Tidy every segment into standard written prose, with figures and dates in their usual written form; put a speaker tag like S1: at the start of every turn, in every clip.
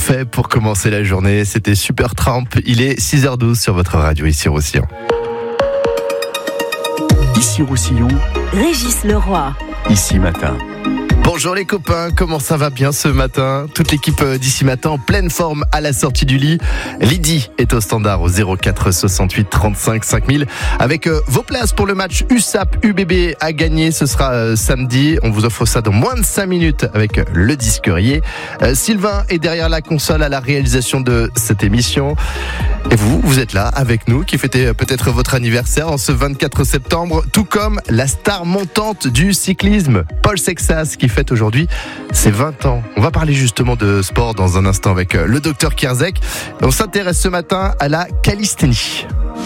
S1: parfait pour commencer la journée. C'était Supertramp. Il est 6h12 sur votre radio ici Roussillon.
S2: Ici Roussillon,
S3: Régis Leroy.
S2: Ici Matin.
S1: Bonjour les copains, comment ça va bien ce matin? Toute l'équipe d'ici matin en pleine forme à la sortie du lit. Lydie est au standard au 04 68 35 5000 avec vos places pour le match USAP UBB à gagner. Ce sera samedi. On vous offre ça dans moins de 5 minutes avec le disquerier. Sylvain est derrière la console à la réalisation de cette émission. Et vous êtes là avec nous qui fêtez peut-être votre anniversaire en ce 24 septembre, tout comme la star montante du cyclisme, Paul Sexas, qui fête aujourd'hui ses 20 ans. On va parler justement de sport dans un instant avec le docteur Kierzek. On s'intéresse ce matin à la calisthénie.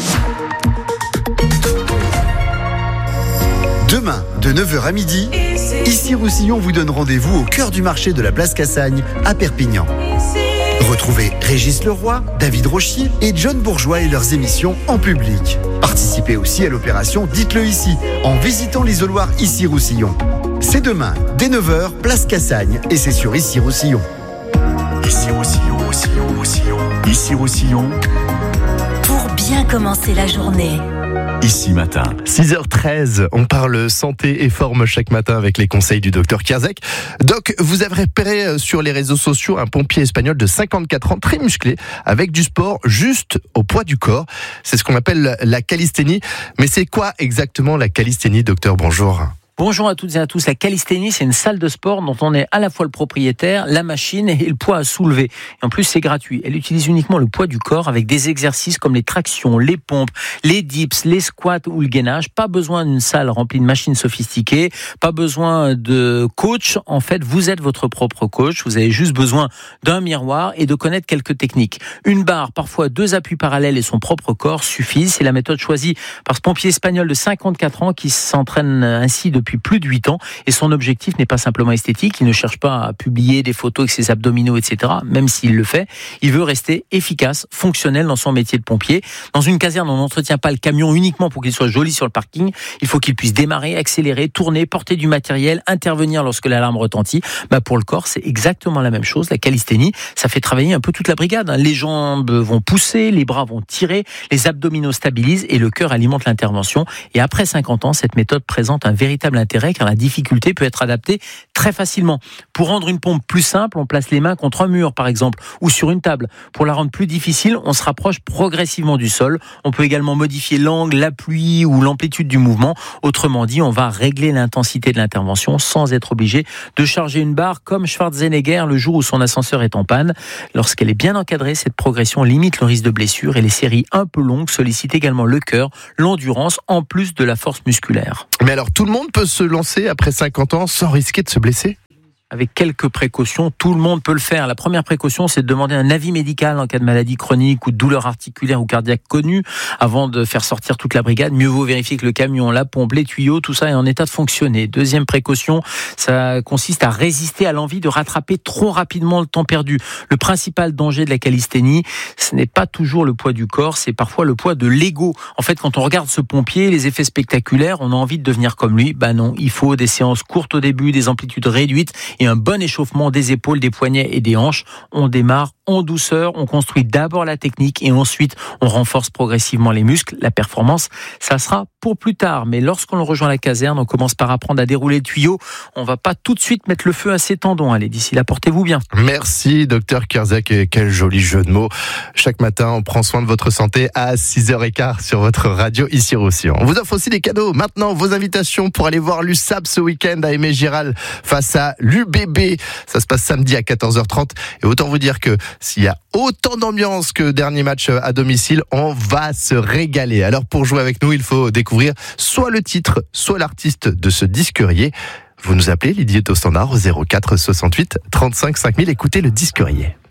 S4: Demain, de 9h à midi, ici Roussillon vous donne rendez-vous au cœur du marché de la place Cassagne à Perpignan. Retrouvez Régis Leroy, David Rochier et John Bourgeois et leurs émissions en public. Participez aussi à l'opération Dites-le ici, en visitant l'isoloir Ici Roussillon. C'est demain, dès 9h, place Cassagne, et c'est sur Ici Roussillon.
S2: Ici Roussillon, Roussillon, Roussillon. Ici Roussillon,
S3: Pour bien commencer la journée.
S2: Ici Matin.
S1: 6h13, on parle santé et forme chaque matin avec les conseils du docteur Kierzek. Doc, vous avez repéré sur les réseaux sociaux un pompier espagnol de 54 ans, très musclé, avec du sport juste au poids du corps. C'est ce qu'on appelle la calisthénie. Mais c'est quoi exactement la calisthénie, docteur? Bonjour.
S5: Bonjour à toutes et à tous. La calisthénie, c'est une salle de sport dont on est à la fois le propriétaire, la machine et le poids à soulever. Et en plus, c'est gratuit. Elle utilise uniquement le poids du corps avec des exercices comme les tractions, les pompes, les dips, les squats ou le gainage. Pas besoin d'une salle remplie de machines sophistiquées. Pas besoin de coach. En fait, vous êtes votre propre coach. Vous avez juste besoin d'un miroir et de connaître quelques techniques. Une barre, parfois 2 appuis parallèles et son propre corps suffisent. C'est la méthode choisie par ce pompier espagnol de 54 ans qui s'entraîne ainsi depuis plus de 8 ans, et son objectif n'est pas simplement esthétique. Il ne cherche pas à publier des photos avec ses abdominaux, etc., même s'il le fait. Il veut rester efficace, fonctionnel dans son métier de pompier. Dans une caserne, on n'entretient pas le camion uniquement pour qu'il soit joli sur le parking. Il faut qu'il puisse démarrer, accélérer, tourner, porter du matériel, intervenir lorsque l'alarme retentit. Pour le corps, c'est exactement la même chose. La calisthénie, ça fait travailler un peu toute la brigade. Les jambes vont pousser, les bras vont tirer, les abdominaux stabilisent et le cœur alimente l'intervention. Et après 50 ans, cette méthode présente un véritable intérêt car la difficulté peut être adaptée très facilement. Pour rendre une pompe plus simple, on place les mains contre un mur par exemple ou sur une table. Pour la rendre plus difficile, on se rapproche progressivement du sol. On peut également modifier l'angle, l'appui ou l'amplitude du mouvement. Autrement dit, on va régler l'intensité de l'intervention sans être obligé de charger une barre comme Schwarzenegger le jour où son ascenseur est en panne. Lorsqu'elle est bien encadrée, cette progression limite le risque de blessure et les séries un peu longues sollicitent également le cœur, l'endurance en plus de la force musculaire.
S1: Mais alors, tout le monde peut se lancer après 50 ans sans risquer de se blesser?
S5: Avec quelques précautions, tout le monde peut le faire. La première précaution, c'est de demander un avis médical en cas de maladie chronique ou de douleur articulaire ou cardiaque connue avant de faire sortir toute la brigade. Mieux vaut vérifier que le camion, la pompe, les tuyaux, tout ça est en état de fonctionner. Deuxième précaution, ça consiste à résister à l'envie de rattraper trop rapidement le temps perdu. Le principal danger de la calisthénie, ce n'est pas toujours le poids du corps, c'est parfois le poids de l'ego. En fait, quand on regarde ce pompier, les effets spectaculaires, on a envie de devenir comme lui. Non, il faut des séances courtes au début, des amplitudes réduites et un bon échauffement des épaules, des poignets et des hanches. On démarre en douceur, on construit d'abord la technique et ensuite on renforce progressivement les muscles. La performance, ça sera pour plus tard. Mais lorsqu'on rejoint la caserne, on commence par apprendre à dérouler le tuyau. On va pas tout de suite mettre le feu à ses tendons. Allez, d'ici là, portez-vous bien.
S1: Merci, docteur Kierzek, et quel joli jeu de mots. Chaque matin, on prend soin de votre santé à 6h15 sur votre radio ici Roussillon. On vous offre aussi des cadeaux. Maintenant, vos invitations pour aller voir l'USAP ce week-end à Aimé-Giral face à l'UBB. Ça se passe samedi à 14h30. Et autant vous dire que s'il y a autant d'ambiance que dernier match à domicile, on va se régaler. Alors pour jouer avec nous, il faut découvrir soit le titre, soit l'artiste de ce disquerier. Vous nous appelez, Lydie est au standard au 04 68 35 5000. Écoutez le disquerier.